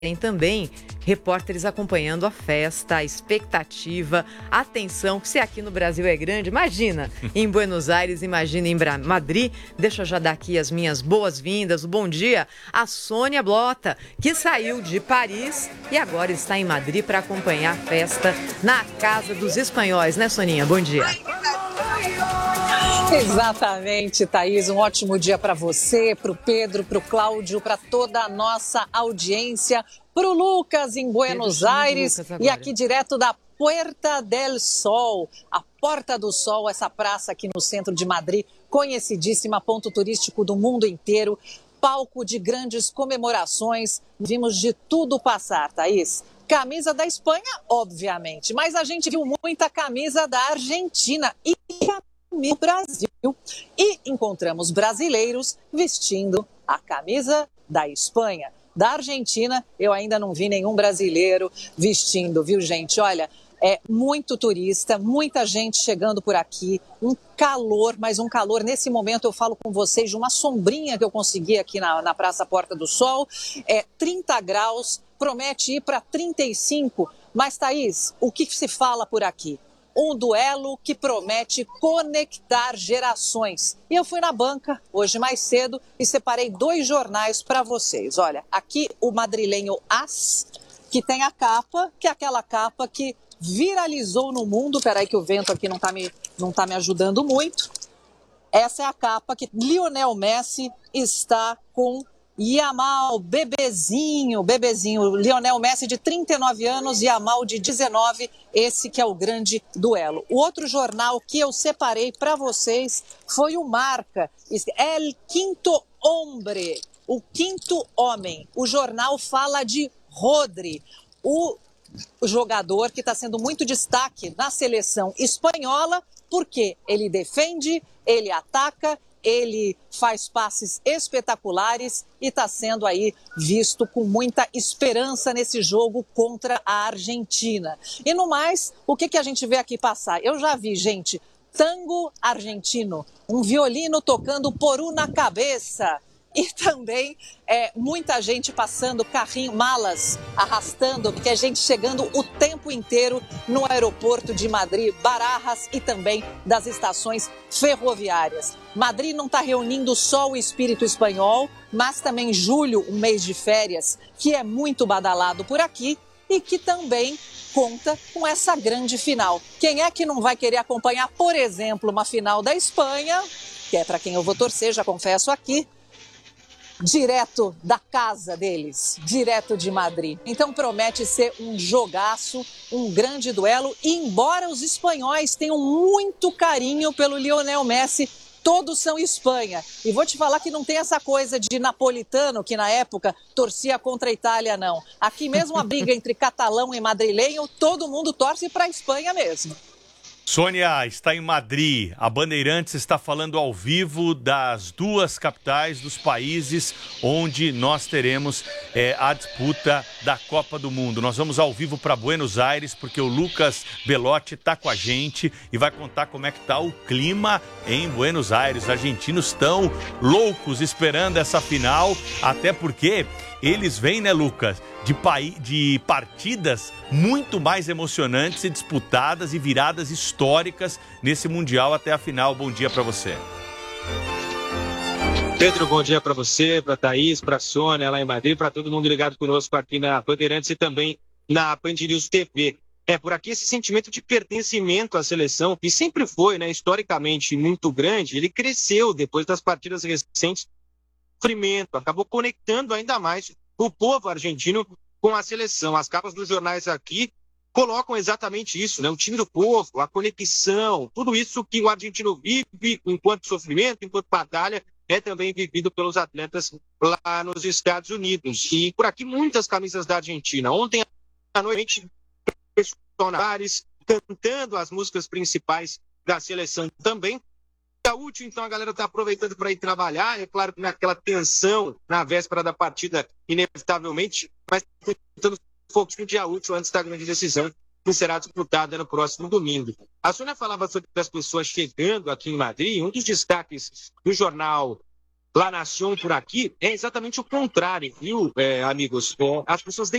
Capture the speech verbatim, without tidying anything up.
Tem também repórteres acompanhando a festa, a expectativa, a atenção, que se aqui no Brasil é grande, imagina em Buenos Aires, imagina em Madrid. Deixa eu já dar aqui as minhas boas-vindas, o bom dia a Sônia Blota, que saiu de Paris e agora está em Madrid para acompanhar a festa na Casa dos Espanhóis, né, Soninha? Bom dia. Exatamente, Thaís. Um ótimo dia para você, para o Pedro, para o Cláudio, para toda a nossa audiência, para o Lucas em Buenos Aires e aqui direto da Puerta del Sol, a Porta do Sol, essa praça aqui no centro de Madrid, conhecidíssima, ponto turístico do mundo inteiro, palco de grandes comemorações. Vimos de tudo passar, Thaís. Camisa da Espanha, obviamente, mas a gente viu muita camisa da Argentina e no Brasil, e encontramos brasileiros vestindo a camisa da Espanha. Da Argentina, eu ainda não vi nenhum brasileiro vestindo, viu, gente? Olha, é muito turista, muita gente chegando por aqui, um calor, mas um calor. Nesse momento eu falo com vocês de uma sombrinha que eu consegui aqui na, na Praça Porta do Sol, é trinta graus, promete ir para trinta e cinco, mas, Thaís, o que se fala por aqui? Um duelo que promete conectar gerações. E eu fui na banca hoje mais cedo e separei dois jornais para vocês. Olha, aqui o madrilenho As, que tem a capa, que é aquela capa que viralizou no mundo. Peraí que o vento aqui não está me, não tá me ajudando muito. Essa é a capa que Lionel Messi está com Yamal, bebezinho, bebezinho, Lionel Messi de trinta e nove anos e Yamal de dezenove, esse que é o grande duelo. O outro jornal que eu separei para vocês foi o Marca, El Quinto Hombre, o quinto homem. O jornal fala de Rodri, o jogador que está sendo muito destaque na seleção espanhola, porque ele defende, ele ataca, ele faz passes espetaculares e está sendo aí visto com muita esperança nesse jogo contra a Argentina. E no mais, o que, que a gente vê aqui passar? Eu já vi, gente, tango argentino, um violino tocando Porú na cabeça. E também é, muita gente passando carrinho, malas arrastando, porque a gente chegando o tempo inteiro no aeroporto de Madrid, Barajas e também das estações ferroviárias. Madrid não está reunindo só o espírito espanhol, mas também julho, um mês de férias, que é muito badalado por aqui e que também conta com essa grande final. Quem é que não vai querer acompanhar, por exemplo, uma final da Espanha, que é para quem eu vou torcer, já confesso aqui, direto da casa deles, direto de Madrid. Então promete ser um jogaço, um grande duelo, e embora os espanhóis tenham muito carinho pelo Lionel Messi, todos são Espanha. E vou te falar que não tem essa coisa de napolitano, que na época torcia contra a Itália, não. Aqui mesmo a briga entre catalão e madrilenho, todo mundo torce para a Espanha mesmo. Sônia está em Madrid, a Bandeirantes está falando ao vivo das duas capitais dos países onde nós teremos é, a disputa da Copa do Mundo. Nós vamos ao vivo para Buenos Aires porque o Lucas Belotti está com a gente e vai contar como é que está o clima em Buenos Aires. Os argentinos estão loucos esperando essa final, até porque eles vêm, né, Lucas, de, paí- de partidas muito mais emocionantes e disputadas e viradas históricas nesse Mundial até a final. Bom dia para você. Pedro, bom dia para você, para a Thaís, para a Sônia lá em Madrid, para todo mundo ligado conosco aqui na Bandeirantes e também na Band News T V. É, por aqui esse sentimento de pertencimento à seleção, que sempre foi, né, historicamente muito grande, ele cresceu depois das partidas recentes. Sofrimento, acabou conectando ainda mais o povo argentino com a seleção. As capas dos jornais aqui colocam exatamente isso, né? O time do povo, a conexão, tudo isso que o argentino vive enquanto sofrimento, enquanto batalha, é também vivido pelos atletas lá nos Estados Unidos. E por aqui muitas camisas da Argentina. Ontem à noite, personagens cantando as músicas principais da seleção também. A útil, então, a galera está aproveitando para ir trabalhar, é claro que naquela tensão na véspera da partida, inevitavelmente, mas tentando focar no dia útil antes da grande decisão que será disputada no próximo domingo. A Sônia falava sobre as pessoas chegando aqui em Madrid. Um dos destaques do jornal La Nación por aqui, é exatamente o contrário, viu, é, amigos? As pessoas